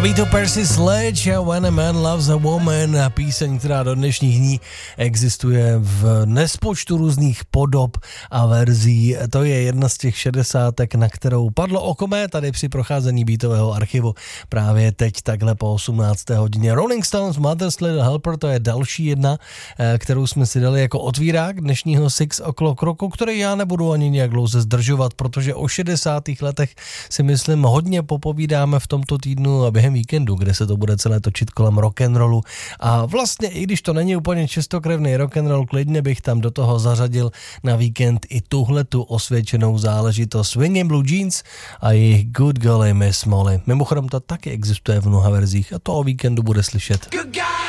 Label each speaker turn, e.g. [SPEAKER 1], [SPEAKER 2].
[SPEAKER 1] Praví to Percy Sledge a When a Man Loves a Woman, píseň, která do dnešních dní existuje v nespočtu různých podob a verzí. To je jedna z těch 60, na kterou padlo oko mé tady při procházení beatového archivu právě teď takhle po 18. hodině. Rolling Stones, Mother's Little Helper, to je další jedna, kterou jsme si dali jako otvírák dnešního 6 o'clock roku, který já nebudu ani nějak dlouze zdržovat, protože o 60. letech si myslím hodně popovídáme v tomto týdnu a během víkendu, kde se to bude celé točit kolem rock'n'rollu. A vlastně, i když to není úplně čistokrevný rock'n'roll, klidně bych tam do toho zařadil na víkend i tuhletu osvědčenou záležitost Swingin' Blue Jeans a jejich Good Golly Miss Molly. Mimochodem to taky existuje v mnoha verzích a to o víkendu bude slyšet.